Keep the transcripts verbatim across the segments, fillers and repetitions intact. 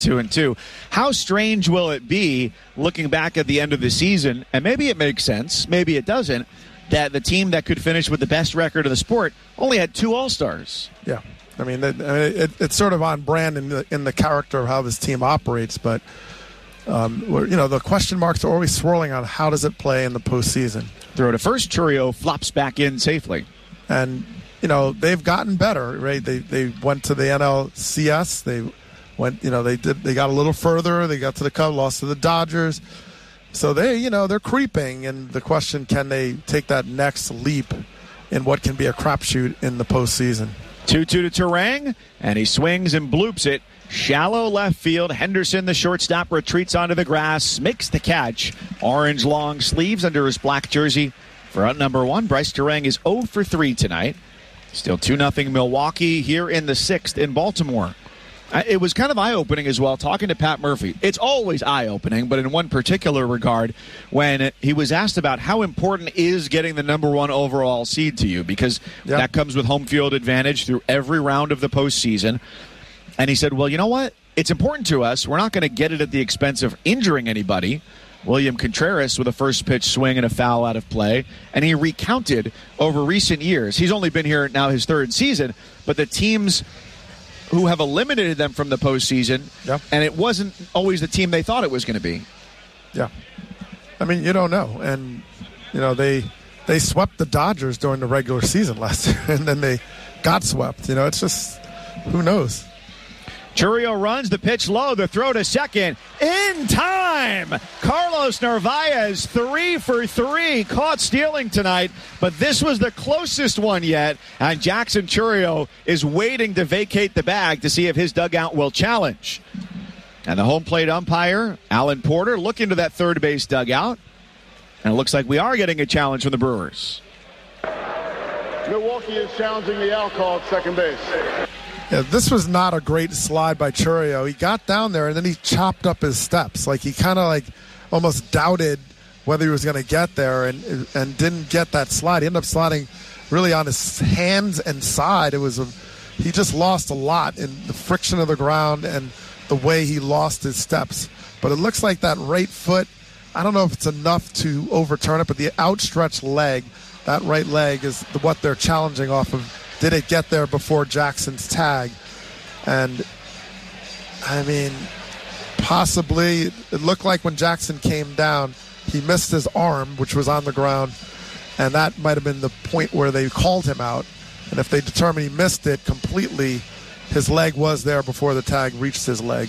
Two and two. How strange will it be looking back at the end of the season, and maybe it makes sense, maybe it doesn't, that the team that could finish with the best record of the sport only had two All-Stars. Yeah. I mean, it, it, it's sort of on brand in the, in the character of how this team operates, but, um, you know, the question marks are always swirling on how does it play in the postseason. Throw to first, Chourio flops back in safely. And, you know, they've gotten better, right? They they went to the N L C S. They went, you know, they did. They got a little further. They got to the Cubs, lost to the Dodgers. So they, you know, they're creeping. And the question, can they take that next leap in what can be a crapshoot in the postseason? two two to Turang, and he swings and bloops it. Shallow left field. Henderson, the shortstop, retreats onto the grass, makes the catch. Orange long sleeves under his black jersey for out number one. Bryce Turang is oh for three tonight. Still two nothing Milwaukee here in the sixth in Baltimore. It was kind of eye-opening as well, talking to Pat Murphy. It's always eye-opening, but in one particular regard, when he was asked about how important is getting the number one overall seed to you, because yep. that comes with home field advantage through every round of the postseason. And he said, well, you know what? It's important to us. We're not going to get it at the expense of injuring anybody. William Contreras with a first pitch swing and a foul out of play. And he recounted over recent years. He's only been here now his third season, but the teams who have eliminated them from the postseason, yeah. and it wasn't always the team they thought it was going to be. Yeah. I mean, you don't know. And, you know, they they swept the Dodgers during the regular season last year, and then they got swept. You know, it's just, who knows? Chourio runs the pitch low, the throw to second. In time! Carlos Narvaez, three for three, caught stealing tonight, but this was the closest one yet, and Jackson Chourio is waiting to vacate the bag to see if his dugout will challenge. And the home plate umpire, Alan Porter, look into that third base dugout, and it looks like we are getting a challenge from the Brewers. Milwaukee is challenging the out call at second base. Yeah, this was not a great slide by Chourio. He got down there, and then he chopped up his steps. Like, he kind of, like, almost doubted whether he was going to get there and and didn't get that slide. He ended up sliding really on his hands and side. It was a, he just lost a lot in the friction of the ground and the way he lost his steps. But it looks like that right foot, I don't know if it's enough to overturn it, but the outstretched leg, that right leg is what they're challenging off of. Did it get there before Jackson's tag? And, I mean, possibly. It looked like when Jackson came down, he missed his arm, which was on the ground, and that might have been the point where they called him out. And if they determined he missed it completely, his leg was there before the tag reached his leg.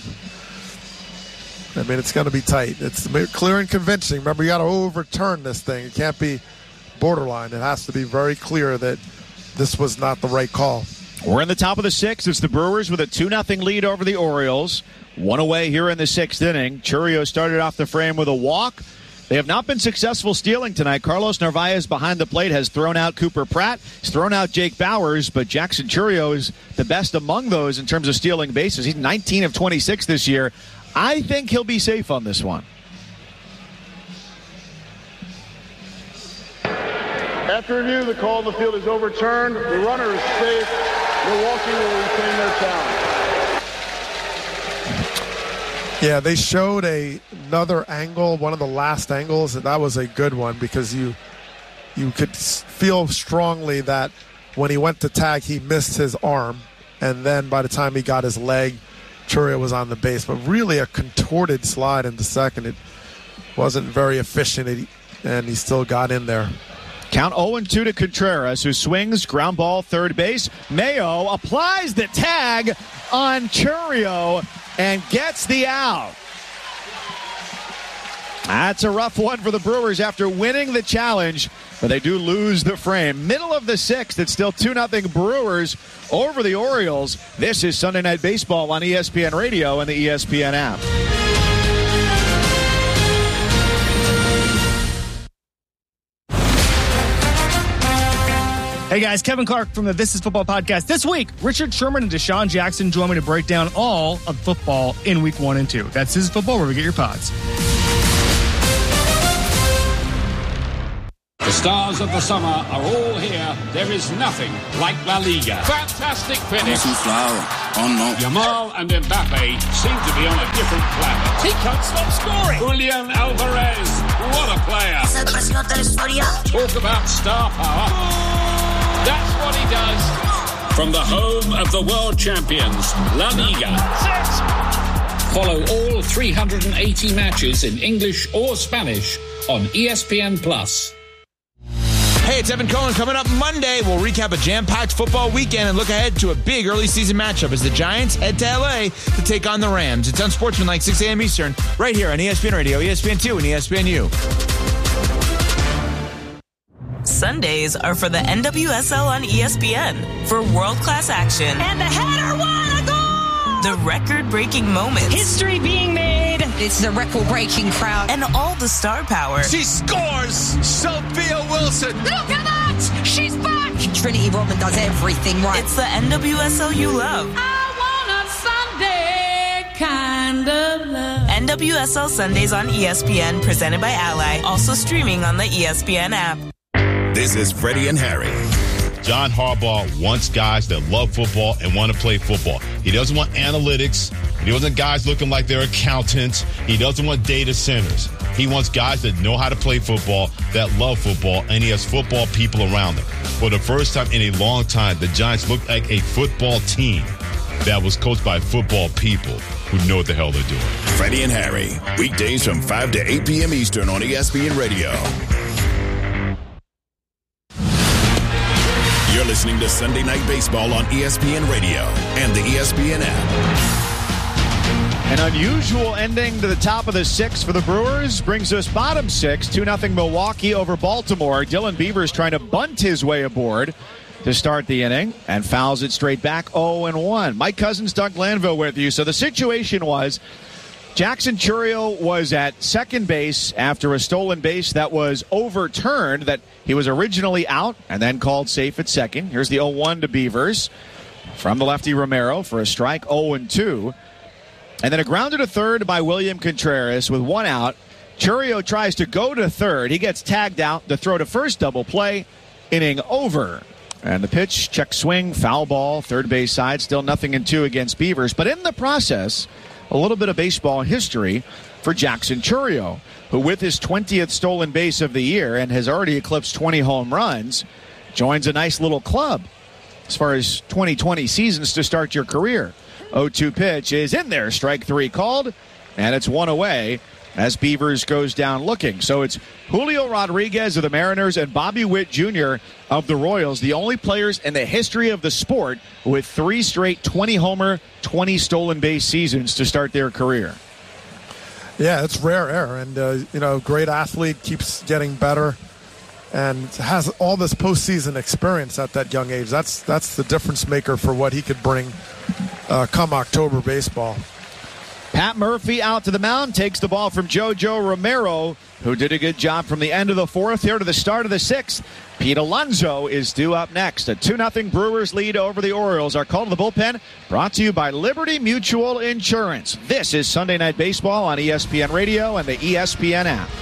I mean, it's going to be tight. It's clear and convincing. Remember, you got to overturn this thing. It can't be borderline. It has to be very clear that this was not the right call. We're in the top of the sixth. It's the Brewers with a two nothing lead over the Orioles. One away here in the sixth inning. Chourio started off the frame with a walk. They have not been successful stealing tonight. Carlos Narvaez behind the plate has thrown out Cooper Pratt. He's thrown out Jake Bowers, but Jackson Chourio is the best among those in terms of stealing bases. He's nineteen of twenty-six this year. I think he'll be safe on this one. After review, the call on the field is overturned. The runner is safe. Milwaukee will retain their challenge. Yeah, they showed a, another angle, one of the last angles, and that was a good one because you you could feel strongly that when he went to tag, he missed his arm, and then by the time he got his leg, Chourio was on the base. But really a contorted slide into second. It wasn't very efficient, and he still got in there. Count oh and two to Contreras, who swings, ground ball, third base. Mayo applies the tag on Chourio and gets the out. That's a rough one for the Brewers after winning the challenge, but they do lose the frame. Middle of the sixth, it's still two nothing Brewers over the Orioles. This is Sunday Night Baseball on E S P N Radio and the E S P N app. Hey guys, Kevin Clark from the This Is Football podcast. This week, Richard Sherman and Deshaun Jackson join me to break down all of football in week one and two. That's This Is Football, where we get your pods. The stars of the summer are all here. There is nothing like La Liga. Fantastic finish. Oh no. Yamal and Mbappe seem to be on a different planet. He can't stop scoring. Julian Alvarez, what a player. Talk about star power. That's what he does. From the home of the world champions, La Liga. Follow all three hundred eighty matches in English or Spanish on E S P N Plus. Hey, it's Evan Cohen. Coming up Monday, we'll recap a jam-packed football weekend and look ahead to a big early season matchup as the Giants head to L A to take on the Rams. It's Unsportsmanlike, six a.m. Eastern, right here on E S P N Radio, E S P N two, and E S P N U. Sundays are for the N W S L on E S P N for world-class action. And the header won a goal! The record-breaking moments. History being made. It's the record-breaking crowd. And all the star power. She scores! Sophia Wilson! Look at that! She's back! Trinity Rodman does everything right. It's the N W S L you love. I want a Sunday kind of love. N W S L Sundays on E S P N, presented by Ally. Also streaming on the E S P N app. This is Freddie and Harry. John Harbaugh wants guys that love football and want to play football. He doesn't want analytics. He doesn't want guys looking like they're accountants. He doesn't want data centers. He wants guys that know how to play football, that love football, and he has football people around them. For the first time in a long time, the Giants look like a football team that was coached by football people who know what the hell they're doing. Freddie and Harry, weekdays from five to eight p.m. Eastern on E S P N Radio. You're listening to Sunday Night Baseball on E S P N Radio and the E S P N app. An unusual ending to the top of the sixth for the Brewers brings us bottom six, two nothing Milwaukee over Baltimore. Dylan Beavers trying to bunt his way aboard to start the inning and fouls it straight back oh and one. Mike Cousins, Doug Glanville with you. So the situation was Jackson Chourio was at second base after a stolen base that was overturned, that he was originally out and then called safe at second. Here's the oh one to Beavers from the lefty Romero for a strike, oh and two. And then a grounder to third by William Contreras with one out. Chourio tries to go to third. He gets tagged out. The throw to first, double play, inning over. And the pitch, check swing, foul ball, third base side, still nothing in two against Beavers. But in the process, a little bit of baseball history for Jackson Chourio, who with his twentieth stolen base of the year and has already eclipsed twenty home runs, joins a nice little club as far as twenty twenty seasons to start your career. oh two pitch is in there, strike three called, and it's one away as Beavers goes down looking. So it's Julio Rodriguez of the Mariners and Bobby Witt Junior of the Royals, the only players in the history of the sport with three straight twenty-homer, twenty stolen base seasons to start their career. Yeah, it's rare air, and, uh, you know, great athlete, keeps getting better, and has all this postseason experience at that young age. That's that's the difference maker for what he could bring uh, come October baseball. Pat Murphy out to the mound, takes the ball from JoJo Romero, who did a good job from the end of the fourth here to the start of the sixth. Pete Alonso is due up next. A two nothing Brewers lead over the Orioles. Our call to the bullpen brought to you by Liberty Mutual Insurance. This is Sunday Night Baseball on E S P N Radio and the E S P N app.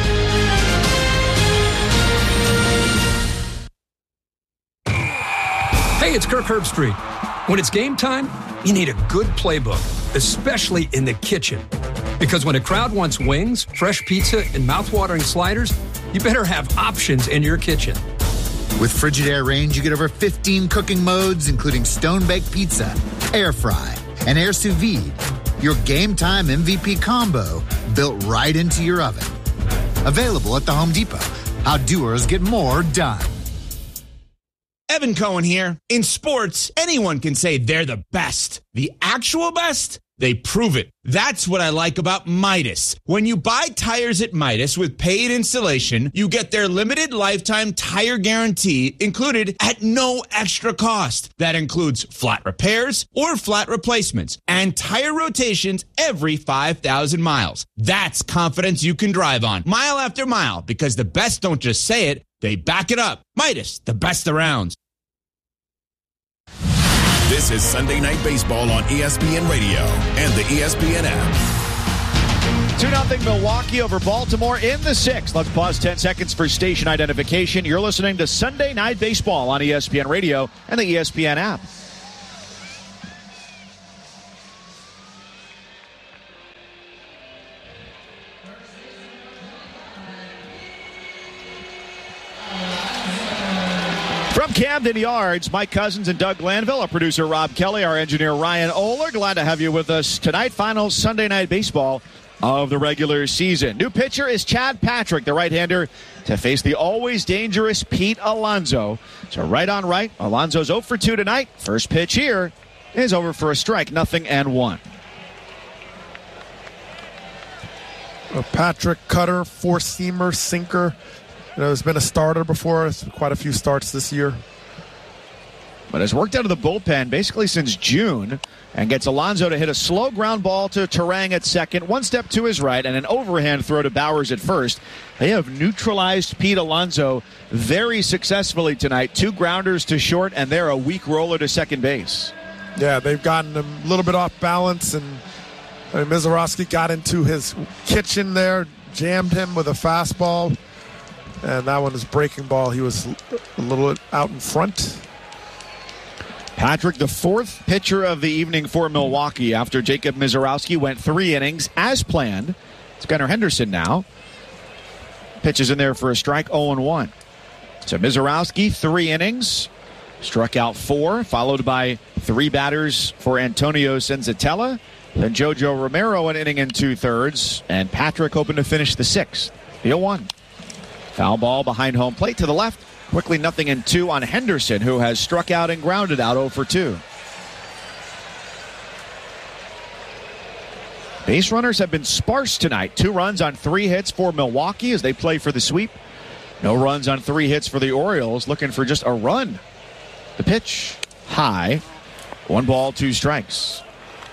Hey, it's Kirk Herbstreit. When it's game time, you need a good playbook, especially in the kitchen. Because when a crowd wants wings, fresh pizza, and mouthwatering sliders, you better have options in your kitchen. With Frigidaire Range, you get over fifteen cooking modes, including stone-baked pizza, air fry, and air sous vide. Your game time M V P combo built right into your oven. Available at the Home Depot. How doers get more done. Evan Cohen here. In sports, anyone can say they're the best. The actual best? They prove it. That's what I like about Midas. When you buy tires at Midas with paid installation, you get their limited lifetime tire guarantee included at no extra cost. That includes flat repairs or flat replacements and tire rotations every five thousand miles. That's confidence you can drive on mile after mile, because the best don't just say it, they back it up. Midas, the best around. This is Sunday Night Baseball on E S P N Radio and the E S P N app. two nothing Milwaukee over Baltimore in the sixth. Let's pause ten seconds for station identification. You're listening to Sunday Night Baseball on E S P N Radio and the E S P N app. From Camden Yards, Mike Cousins and Doug Glanville, our producer Rob Kelly, our engineer Ryan Oler. Glad to have you with us tonight. Final Sunday Night Baseball of the regular season. New pitcher is Chad Patrick, the right-hander, to face the always dangerous Pete Alonso. So right on right, Alonso's oh for two tonight. First pitch here is over for a strike, nothing and one. A Patrick cutter, four-seamer, sinker. You know, there's been a starter before, quite a few starts this year. But has worked out of the bullpen basically since June and gets Alonso to hit a slow ground ball to Terang at second, one step to his right, and an overhand throw to Bowers at first. They have neutralized Pete Alonso very successfully tonight. Two grounders to short, and they're a weak roller to second base. Yeah, they've gotten him a little bit off balance, and I mean, Mizorowski got into his kitchen there, jammed him with a fastball. And that one was breaking ball. He was a little out in front. Patrick, the fourth pitcher of the evening for Milwaukee after Jacob Mizorowski went three innings as planned. It's Gunnar Henderson now. Pitches in there for a strike, oh and one. So Mizorowski, three innings. Struck out four, followed by three batters for Antonio Senzatella. Then Jojo Romero an inning and two-thirds. And Patrick hoping to finish the sixth. The oh one. Foul ball behind home plate to the left. Quickly nothing and two on Henderson, who has struck out and grounded out oh for two. Base runners have been sparse tonight. Two runs on three hits for Milwaukee as they play for the sweep. No runs on three hits for the Orioles, looking for just a run. The pitch, high. One ball, two strikes.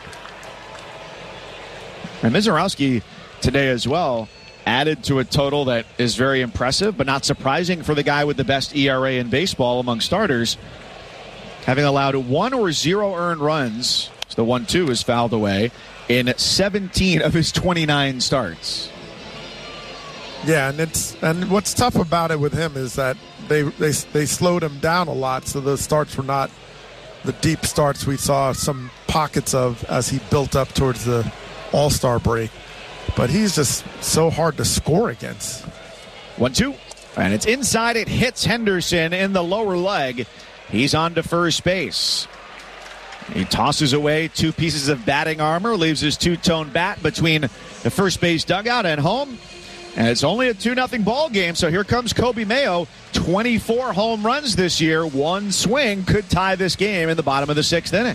And Mizorowski today as well added to a total that is very impressive, but not surprising for the guy with the best E R A in baseball among starters, having allowed one or zero earned runs. So the one two is fouled away in seventeen of his twenty-nine starts. Yeah, and it's and what's tough about it with him is that they they they slowed him down a lot, so the starts were not the deep starts we saw some pockets of as he built up towards the All-Star break. But he's just so hard to score against. One two, and it's inside. It hits Henderson in the lower leg. He's on to first base. He tosses away two pieces of batting armor, leaves his two-tone bat between the first base dugout and home. And it's only a two nothing ball game, so here comes Coby Mayo. twenty-four home runs this year. One swing could tie this game in the bottom of the sixth inning.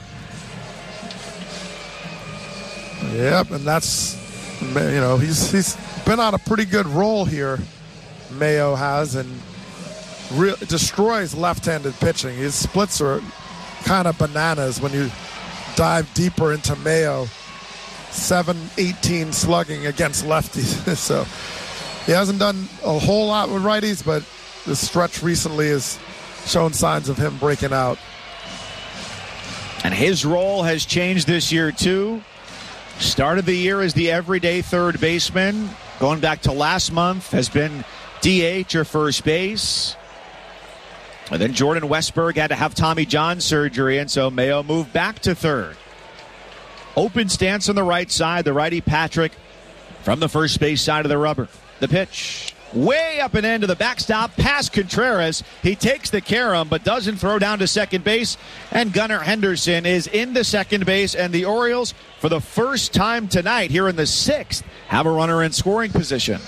Yep, and that's, you know, he's he's been on a pretty good roll here, Mayo has, and re- destroys left-handed pitching. His splits are kind of bananas when you dive deeper into Mayo. seven eighteen slugging against lefties. So he hasn't done a whole lot with righties, but the stretch recently has shown signs of him breaking out. And his role has changed this year, too. Started the year as the everyday third baseman. Going back to last month, has been D H or first base. And then Jordan Westberg had to have Tommy John surgery, and so Mayo moved back to third. Open stance on the right side. The righty Patrick from the first base side of the rubber. The pitch. Way up and into the backstop, past Contreras. He takes the carom, but doesn't throw down to second base. And Gunnar Henderson is into second base, and the Orioles, for the first time tonight here in the sixth, have a runner in scoring position.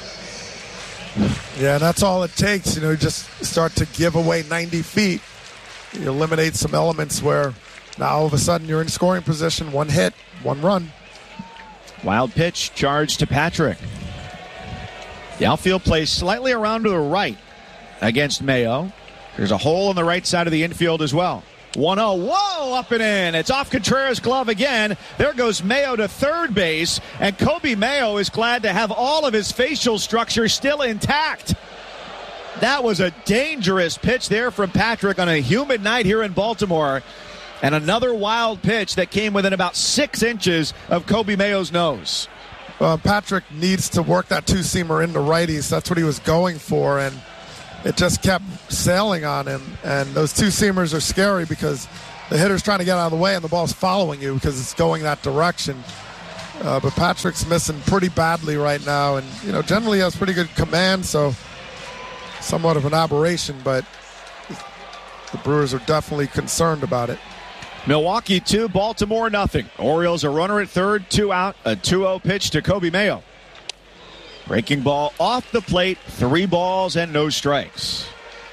Yeah, that's all it takes. You know, just start to give away ninety feet. You eliminate some elements where now all of a sudden you're in scoring position. One hit, one run. Wild pitch, charge to Patrick. The outfield plays slightly around to the right against Mayo. There's a hole on the right side of the infield as well. one oh, whoa, up and in. It's off Contreras' glove again. There goes Mayo to third base, and Coby Mayo is glad to have all of his facial structure still intact. That was a dangerous pitch there from Patrick on a humid night here in Baltimore. And another wild pitch that came within about six inches of Coby Mayo's nose. Uh, Patrick needs to work that two-seamer into righties. That's what he was going for, and it just kept sailing on him. And those two-seamers are scary because the hitter's trying to get out of the way and the ball's following you because it's going that direction. Uh, but Patrick's missing pretty badly right now, and you know generally has pretty good command, so somewhat of an aberration, but the Brewers are definitely concerned about it. Milwaukee two, Baltimore nothing. Orioles a runner at third, two out, a two oh pitch to Coby Mayo. Breaking ball off the plate, three balls and no strikes.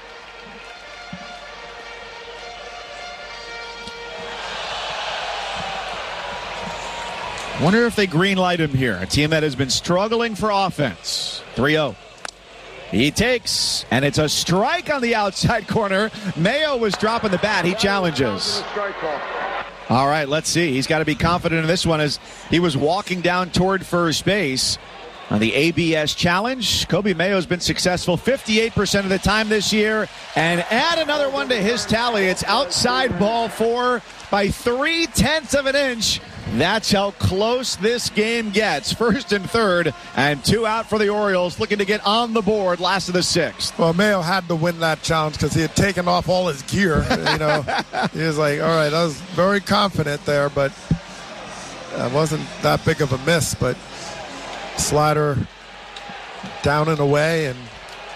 Wonder if they green light him here. A team that has been struggling for offense. three oh. He takes, and it's a strike on the outside corner. Mayo was dropping the bat. He challenges. All right, let's see. He's got to be confident in this one as he was walking down toward first base. On the A B S challenge, Coby Mayo's been successful fifty-eight percent of the time this year. And add another one to his tally. It's outside ball four by three-tenths of an inch. That's how close this game gets. First and third, and two out for the Orioles, looking to get on the board last of the sixth. Well, Mayo had to win that challenge because he had taken off all his gear. You know, he was like, all right, I was very confident there, but it wasn't that big of a miss. But slider down and away, and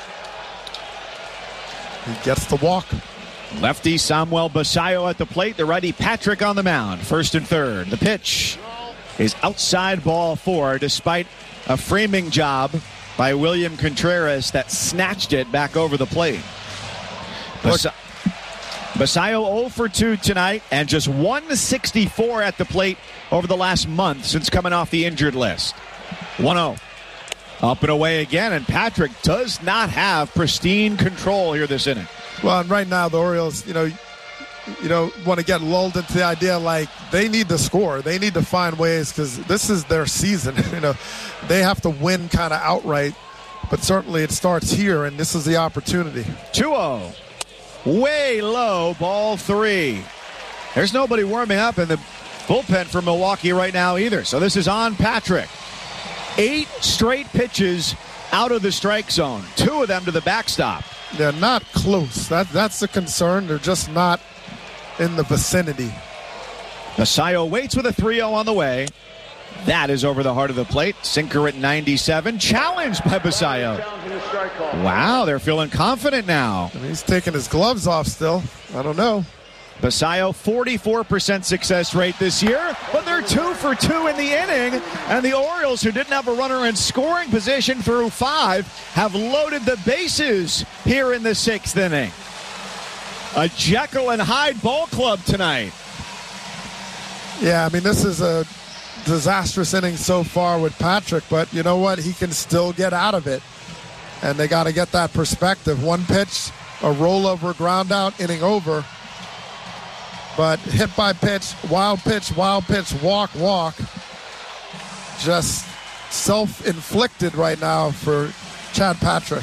he gets the walk. Lefty Samuel Basallo at the plate. The righty Patrick on the mound. First and third. The pitch is outside ball four, despite a framing job by William Contreras that snatched it back over the plate. Bas- Basallo oh for two tonight, and just one sixty-four at the plate over the last month since coming off the injured list. one oh. Up and away again, and Patrick does not have pristine control here this inning. Well, and right now the Orioles, you know, you know, want to get lulled into the idea like they need to score. They need to find ways because this is their season. You know, they have to win kind of outright, but certainly it starts here, and this is the opportunity. two oh. Way low, ball three. There's nobody warming up in the bullpen for Milwaukee right now either, so this is on Patrick. Eight straight pitches out of the strike zone, two of them to the backstop. They're not close. That, that's the concern. They're just not in the vicinity. Basallo waits with a three oh on the way. That is over the heart of the plate. Sinker at ninety-seven. Challenged by Basallo. Wow, they're feeling confident now. And he's taking his gloves off still. I don't know. Basallo, forty-four percent success rate this year, but they're two for two in the inning. And the Orioles, who didn't have a runner in scoring position through five, have loaded the bases here in the sixth inning. A Jekyll and Hyde ball club tonight. Yeah, I mean, this is a disastrous inning so far with Patrick, but you know what? He can still get out of it. And they got to get that perspective. One pitch, a rollover, ground out, inning over. But hit by pitch, wild pitch, wild pitch, walk, walk. Just self-inflicted right now for Chad Patrick.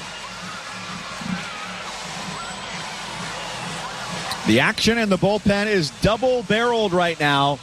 The action in the bullpen is double-barreled right now.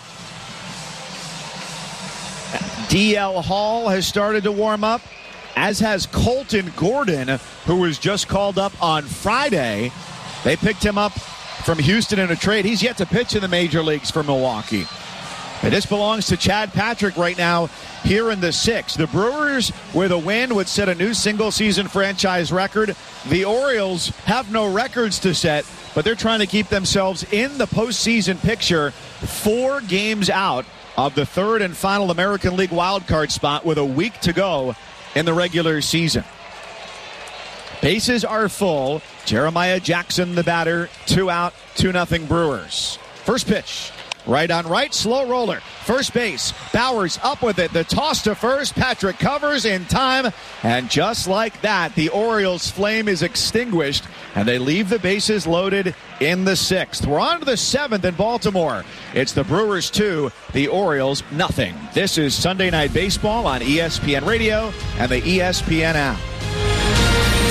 D L Hall has started to warm up, as has Colton Gordon, who was just called up on Friday. They picked him up from Houston in a trade. He's yet to pitch in the major leagues for Milwaukee. And this belongs to Chad Patrick right now here in the sixth. The Brewers, with a win, would set a new single-season franchise record. The Orioles have no records to set, but they're trying to keep themselves in the postseason picture, four games out of the third and final American League wildcard spot with a week to go in the regular season. Bases are full. Jeremiah Jackson, the batter. Two out, two nothing Brewers. First pitch. Right on right, slow roller. First base, Bowers up with it. The toss to first. Patrick covers in time. And just like that, the Orioles' flame is extinguished. And they leave the bases loaded in the sixth. We're on to the seventh in Baltimore. It's the Brewers two, the Orioles nothing. This is Sunday Night Baseball on E S P N Radio and the E S P N app.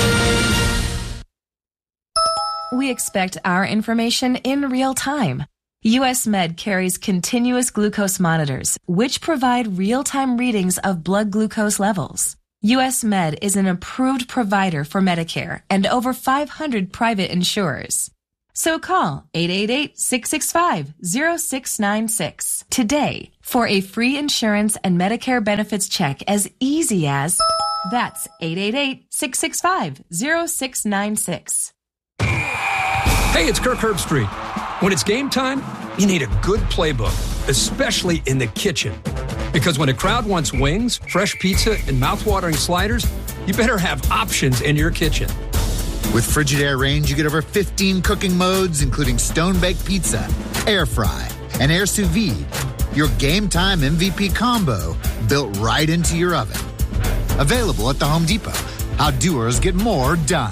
We expect our information in real time, U S Med carries continuous glucose monitors, which provide real-time readings of blood glucose levels. U S Med is an approved provider for Medicare and over five hundred private insurers. So call eight eight eight, six six five, zero six nine six today for a free insurance and Medicare benefits check as easy as... That's eight eight eight, six six five, zero six nine six. Hey, it's Kirk Herbstreit. When it's game time, you need a good playbook, especially in the kitchen. Because when a crowd wants wings, fresh pizza, and mouthwatering sliders, you better have options in your kitchen. With Frigidaire Range, you get over fifteen cooking modes, including stone-baked pizza, air fry, and air sous vide. Your game time M V P combo built right into your oven. Available at the Home Depot. How doers get more done.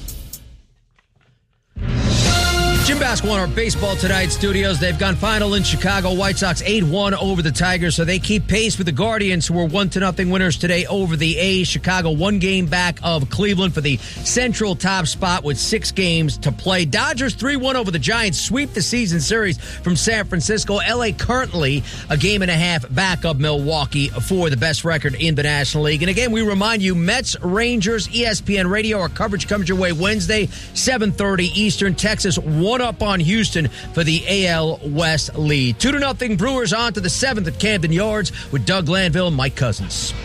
Jim Basketball in our Baseball Tonight studios. They've gone final in Chicago. White Sox eight one over the Tigers, so they keep pace with the Guardians, who were one to nothing winners today over the A's. Chicago one game back of Cleveland for the central top spot with six games to play. Dodgers three one over the Giants, sweep the season series from San Francisco. L A currently a game and a half back of Milwaukee for the best record in the National League. And again, we remind you, Mets, Rangers, E S P N Radio. Our coverage comes your way Wednesday, seven thirty Eastern. Texas one up on Houston for the A L West lead. Two to nothing Brewers on to the seventh at Camden Yards with Doug Glanville and Mike Cousins.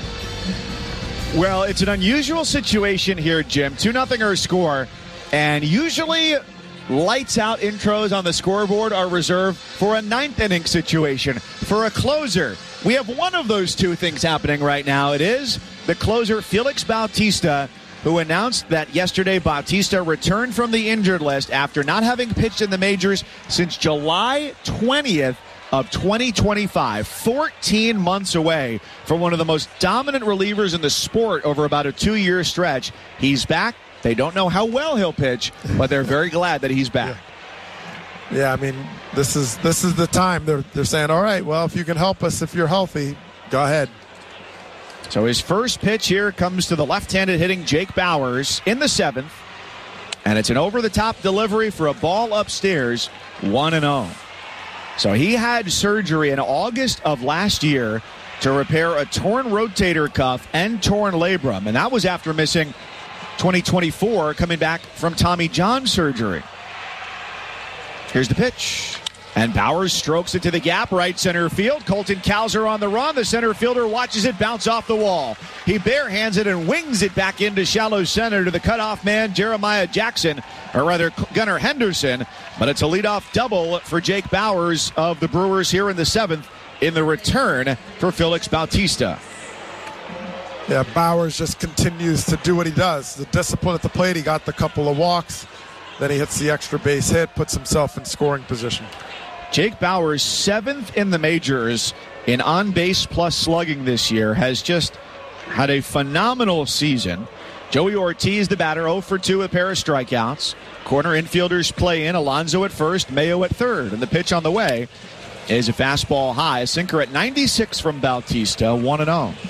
Well, it's an unusual situation here, Jim. two nothing our score, and usually lights out intros on the scoreboard are reserved for a ninth inning situation, for a closer. We have one of those two things happening right now. It is the closer, Felix Bautista, who announced that yesterday Bautista returned from the injured list after not having pitched in the majors since July twentieth of twenty twenty-five, fourteen months away from one of the most dominant relievers in the sport over about a two-year stretch. He's back. They don't know how well he'll pitch, but they're very glad that he's back. Yeah, yeah I mean, this is this is the time. They're, they're saying, all right, well, if you can help us, if you're healthy, go ahead. So his first pitch here comes to the left-handed hitting Jake Bauers in the seventh. And it's an over-the-top delivery for a ball upstairs, one and oh. So he had surgery in August of last year to repair a torn rotator cuff and torn labrum. And that was after missing twenty twenty-four, coming back from Tommy John surgery. Here's the pitch. And Bauers strokes it to the gap, right center field. Colton Cowser on the run. The center fielder watches it bounce off the wall. He barehands it and wings it back into shallow center to the cutoff man, Jeremiah Jackson, or rather Gunnar Henderson. But it's a leadoff double for Jake Bauers of the Brewers here in the seventh in the return for Felix Bautista. Yeah, Bauers just continues to do what he does. The discipline at the plate. He got the couple of walks. Then he hits the extra base hit, puts himself in scoring position. Jake Bauers, seventh in the majors in on-base plus slugging this year, has just had a phenomenal season. Joey Ortiz, the batter, oh for two with a pair of strikeouts. Corner infielders play in, Alonso at first, Mayo at third. And the pitch on the way is a fastball high. A sinker at ninety-six from Bautista, one and oh.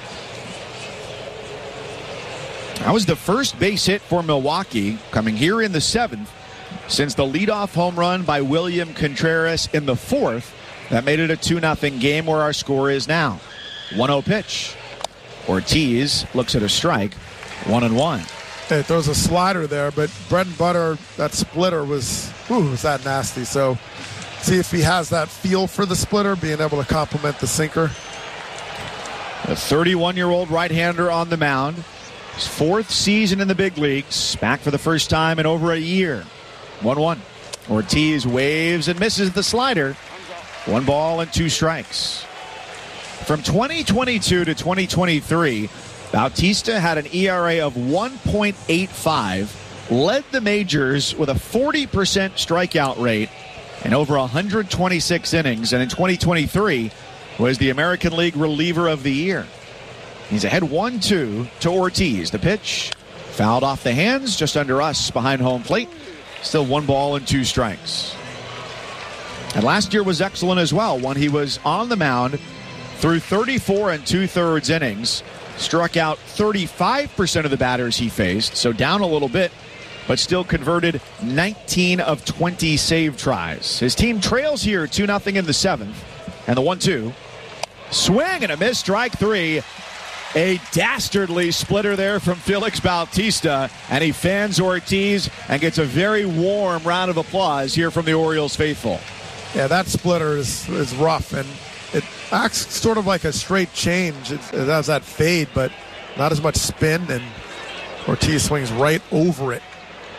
That was the first base hit for Milwaukee, coming here in the seventh, since the leadoff home run by William Contreras in the fourth. That made it a two nothing game where our score is now. one oh pitch. Ortiz looks at a strike, one and one. Hey, throws a slider there, but bread and butter, that splitter was, ooh, was that nasty. So see if he has that feel for the splitter, being able to complement the sinker. The thirty-one-year-old right-hander on the mound. His fourth season in the big leagues, back for the first time in over a year. one one. Ortiz waves and misses the slider. One ball and two strikes. From twenty twenty-two to twenty twenty-three, Bautista had an E R A of one point eight five, led the majors with a forty percent strikeout rate and over one hundred twenty-six innings, and in twenty twenty-three was the American League reliever of the year. He's ahead one two to Ortiz. The pitch fouled off the hands just under us behind home plate. Still one ball and two strikes. And last year was excellent as well when he was on the mound through thirty-four and two-thirds innings. Struck out thirty-five percent of the batters he faced, so down a little bit but still converted nineteen of twenty save tries. His team trails here two nothing in the seventh. And the one two. Swing and a miss, strike three. A dastardly splitter there from Felix Bautista, and he fans Ortiz and gets a very warm round of applause here from the Orioles faithful. Yeah, that splitter is, is rough, and it acts sort of like a straight change. It, it has that fade, but not as much spin, and Ortiz swings right over it.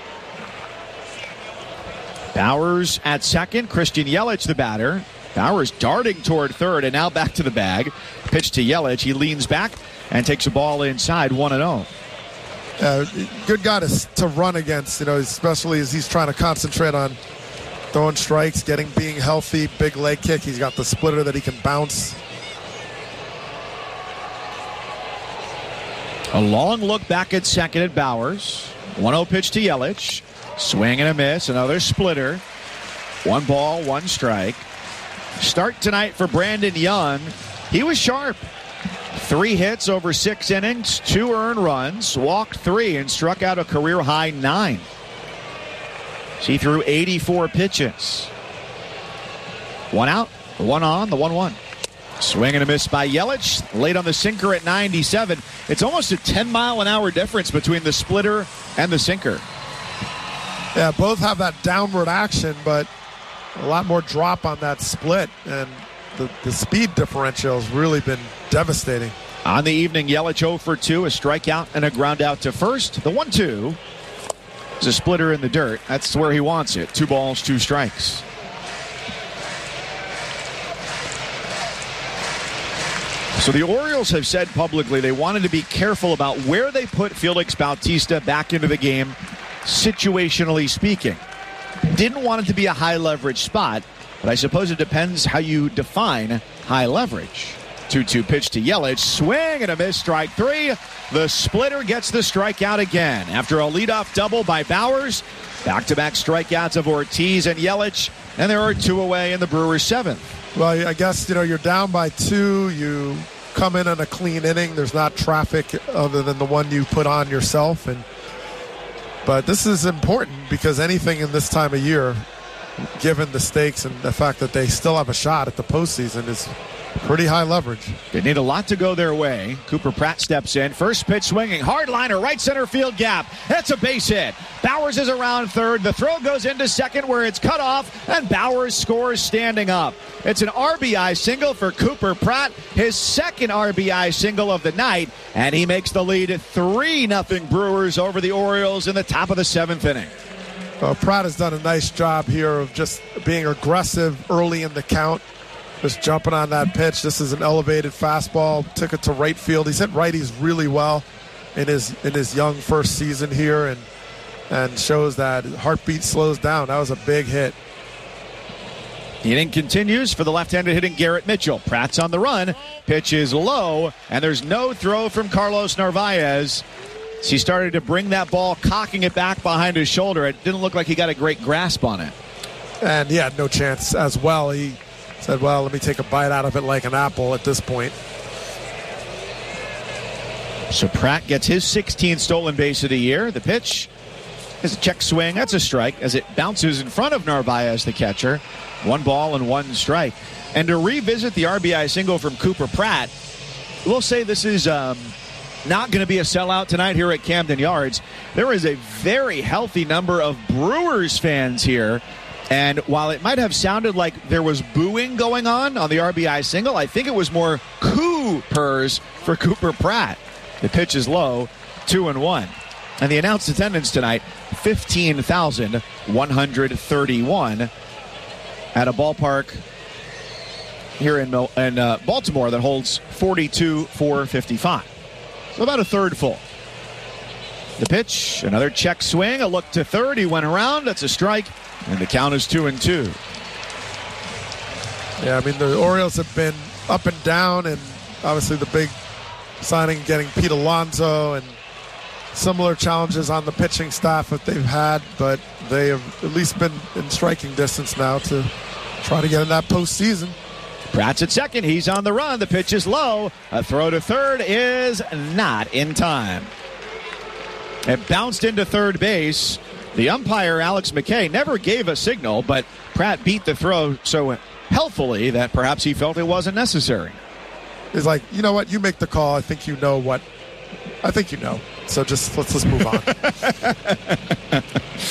Bowers at second, Christian Yelich the batter. Bowers darting toward third, and now back to the bag. Pitch to Yelich. He leans back and takes a ball inside, one and oh. Uh, good guy to, to run against, you know, especially as he's trying to concentrate on throwing strikes, getting being healthy, big leg kick. He's got the splitter that he can bounce. A long look back at second at Bowers. one oh pitch to Yelich. Swing and a miss. Another splitter. One ball, one strike. Start tonight for Brandon Young. He was sharp. Three hits over six innings, two earned runs, walked three, and struck out a career-high nine. He threw eighty-four pitches. One out, one on, the one one. Swing and a miss by Yelich. Late on the sinker at ninety-seven. It's almost a ten mile an hour difference between the splitter and the sinker. Yeah, both have that downward action, but a lot more drop on that split, and the, the speed differential has really been devastating. On the evening, Yelich oh for two, a strikeout and a ground out to first. The one two is a splitter in the dirt. That's where he wants it. Two balls, two strikes. So the Orioles have said publicly they wanted to be careful about where they put Felix Bautista back into the game, situationally speaking. Didn't want it to be a high leverage spot, but I suppose it depends how you define high leverage. two two pitch to Yelich. Swing and a miss, strike three. The splitter gets the strikeout again. After a leadoff double by Bowers, back-to-back strikeouts of Ortiz and Yelich, and there are two away in the Brewers' seventh. Well, I guess, you know, you're down by two. You come in on a clean inning. There's not traffic other than the one you put on yourself. And But this is important because anything in this time of year, given the stakes and the fact that they still have a shot at the postseason, is pretty high leverage. They need a lot to go their way. Cooper Pratt steps in. First pitch swinging. Hard liner, right center field gap. That's a base hit. Bowers is around third. The throw goes into second where it's cut off, and Bowers scores standing up. It's an R B I single for Cooper Pratt, his second R B I single of the night, and he makes the lead three nothing Brewers over the Orioles in the top of the seventh inning. Well, Pratt has done a nice job here of just being aggressive early in the count. Just jumping on that pitch. This is an elevated fastball. Took it to right field. He's hit righties really well in his in his young first season here, and and shows that heartbeat slows down. That was a big hit. The inning continues for the left-handed hitting Garrett Mitchell. Pratt's on the run. Pitch is low, and there's no throw from Carlos Narvaez. He started to bring that ball, cocking it back behind his shoulder. It didn't look like he got a great grasp on it. And he had no chance as well. He said, well, let me take a bite out of it like an apple at this point. So Pratt gets his sixteenth stolen base of the year. The pitch is a check swing. That's a strike as it bounces in front of Narvaez, the catcher. One ball and one strike. And to revisit the R B I single from Cooper Pratt, we'll say this is um, not going to be a sellout tonight here at Camden Yards. There is a very healthy number of Brewers fans here. And while it might have sounded like there was booing going on on the R B I single, I think it was more Coopers for Cooper Pratt. The pitch is low, two and one. And the announced attendance tonight, fifteen thousand one hundred thirty-one at a ballpark here in, in uh, Baltimore that holds forty-two thousand four hundred fifty-five. So about a third full. The pitch, another check swing, a look to third. He went around. That's a strike. And the count is two and two. Yeah, I mean, the Orioles have been up and down, and obviously the big signing, getting Pete Alonso, and similar challenges on the pitching staff that they've had, but they have at least been in striking distance now to try to get in that postseason. Pratt's at second. He's on the run. The pitch is low. A throw to third is not in time. It bounced into third base. The umpire, Alex McKay, never gave a signal, but Pratt beat the throw so healthily that perhaps he felt it wasn't necessary. He's like, you know what? You make the call. I think you know what. I think you know. So just let's let's move on.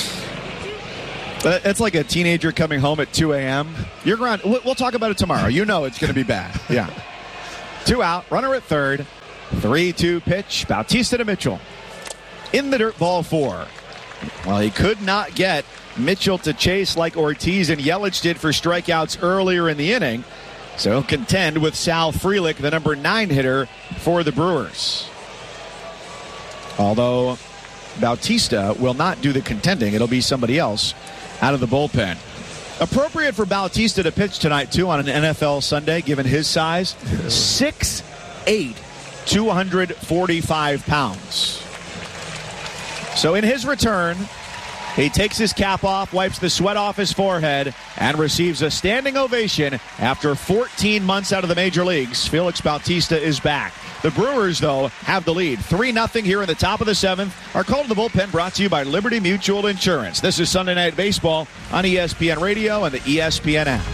It's like a teenager coming home at two a.m. You're going. We'll talk about it tomorrow. You know it's going to be bad. Yeah. Two out. Runner at third. three two pitch. Bautista to Mitchell. In the dirt, ball four. Well, he could not get Mitchell to chase like Ortiz and Yelich did for strikeouts earlier in the inning. So he'll contend with Sal Frelick, the number nine hitter for the Brewers. Although Bautista will not do the contending. It'll be somebody else out of the bullpen. Appropriate for Bautista to pitch tonight, too, on an N F L Sunday, given his size. six eight, two hundred forty-five pounds. So in his return, he takes his cap off, wipes the sweat off his forehead, and receives a standing ovation after fourteen months out of the major leagues. Felix Bautista is back. The Brewers, though, have the lead. three nothing here in the top of the seventh. Our call to the bullpen brought to you by Liberty Mutual Insurance. This is Sunday Night Baseball on E S P N Radio and the E S P N app.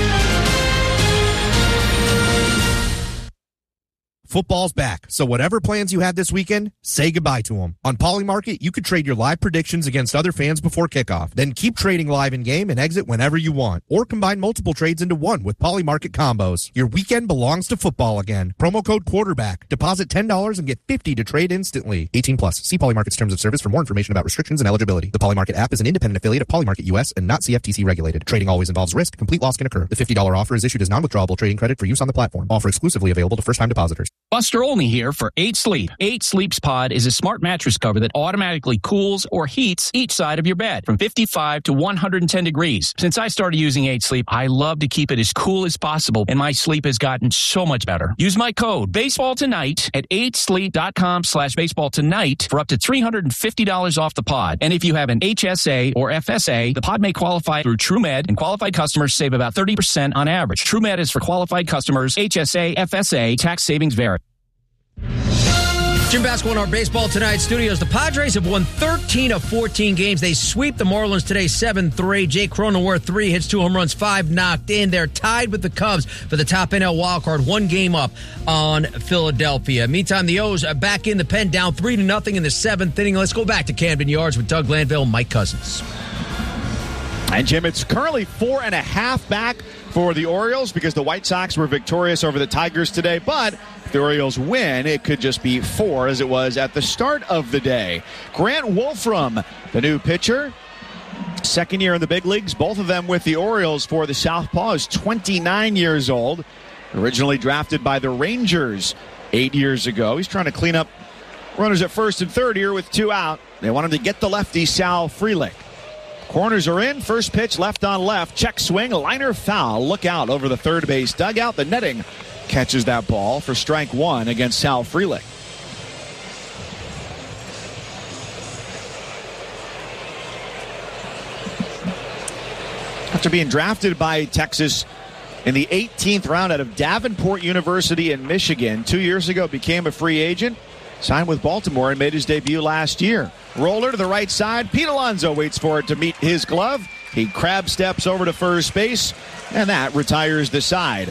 Football's back, so whatever plans you had this weekend, say goodbye to them. On Polymarket, you could trade your live predictions against other fans before kickoff. Then keep trading live in-game and exit whenever you want. Or combine multiple trades into one with Polymarket combos. Your weekend belongs to football again. Promo code quarterback. Deposit ten dollars and get fifty dollars to trade instantly. eighteen plus. See Polymarket's terms of service for more information about restrictions and eligibility. The Polymarket app is an independent affiliate of Polymarket U S and not C F T C regulated. Trading always involves risk. Complete loss can occur. The fifty dollars offer is issued as non-withdrawable trading credit for use on the platform. Offer exclusively available to first-time depositors. Buster Olney here for eight sleep. eight Sleep's Pod is a smart mattress cover that automatically cools or heats each side of your bed from fifty-five to one hundred ten degrees. Since I started using eight sleep, I love to keep it as cool as possible, and my sleep has gotten so much better. Use my code Baseball Tonight at eight sleep dot com slash baseball tonight for up to three hundred fifty dollars off the pod. And if you have an H S A or F S A, the pod may qualify through TrueMed, and qualified customers save about thirty percent on average. TrueMed is for qualified customers. H S A, F S A, tax savings vary. Jim Basco in our Baseball Tonight studios. The Padres have won thirteen of fourteen games. They sweep the Marlins today seven three. Jake Cronenworth, three hits, two home runs, five knocked in. They're tied with the Cubs for the top N L wildcard, one game up on Philadelphia. Meantime, the O's are back in the pen, down three to nothing in the seventh inning. Let's go back to Camden Yards with Doug Glanville and Mike Cousins. And, Jim, it's currently four and a half back for the Orioles because the White Sox were victorious over the Tigers today. But if the Orioles win, it could just be four as it was at the start of the day. Grant Wolfram, the new pitcher, second year in the big leagues, both of them with the Orioles for the Southpaw, is twenty-nine years old, originally drafted by the Rangers eight years ago. He's trying to clean up runners at first and third here with two out. They want him to get the lefty Sal Frelick. Corners are in. First pitch, left on left. Check swing, liner foul. Look out over the third base dugout. The netting catches that ball for strike one against Sal Frelick. After being drafted by Texas in the eighteenth round out of Davenport University in Michigan, two years ago became a free agent. Signed with Baltimore and made his debut last year. Roller to the right side. Pete Alonso waits for it to meet his glove. He crab steps over to first base, and that retires the side.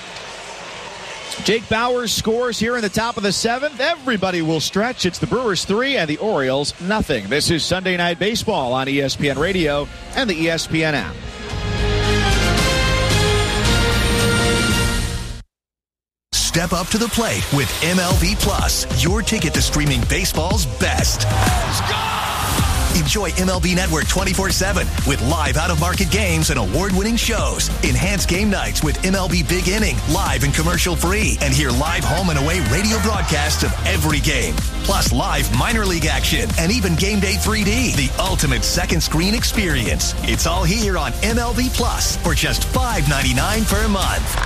Jake Bauers scores here in the top of the seventh. Everybody will stretch. It's the Brewers three and the Orioles nothing. This is Sunday Night Baseball on E S P N Radio and the E S P N app. Step up to the plate with M L B Plus, your ticket to streaming baseball's best. Let's go! Enjoy M L B Network twenty-four seven with live out-of-market games and award-winning shows. Enhance game nights with M L B Big Inning, live and commercial-free, and hear live home and away radio broadcasts of every game. Plus live minor league action and even Game Day three D, the ultimate second screen experience. It's all here on M L B Plus for just five ninety-nine per month.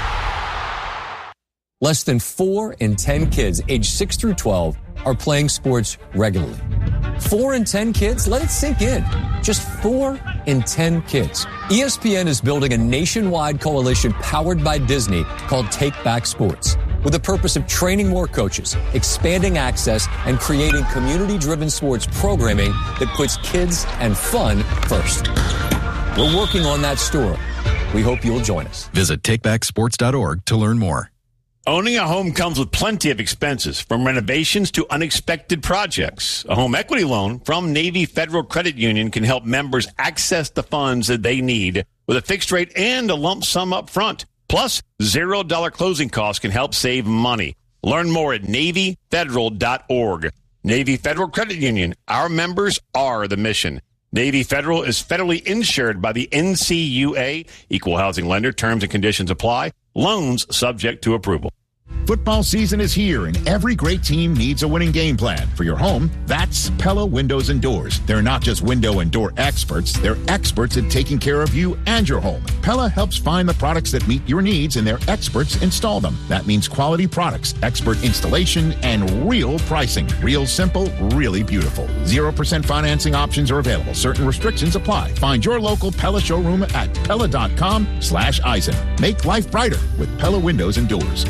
Less than four in ten kids aged six through twelve are playing sports regularly. Four in ten kids? Let it sink in. Just four in ten kids. E S P N is building a nationwide coalition powered by Disney called Take Back Sports. with the purpose of training more coaches, expanding access, and creating community-driven sports programming that puts kids and fun first. We're working on that story. We hope you'll join us. Visit take back sports dot org to learn more. Owning a home comes with plenty of expenses, from renovations to unexpected projects. A home equity loan from Navy Federal Credit Union can help members access the funds that they need with a fixed rate and a lump sum up front. Plus, zero dollar closing costs can help save money. Learn more at navy federal dot org. Navy Federal Credit Union. Our members are the mission. Navy Federal is federally insured by the N C U A. Equal housing lender. Terms and conditions apply. Loans subject to approval. Football season is here, and every great team needs a winning game plan. For your home, that's Pella Windows and Doors. They're not just window and door experts, they're experts at taking care of you and your home. Pella helps find the products that meet your needs, and their experts install them. That means quality products, expert installation, and real pricing. Real simple, really beautiful. zero percent financing options are available. Certain restrictions apply. Find your local Pella showroom at pella.com slash Eisen. Make life brighter with Pella Windows and Doors.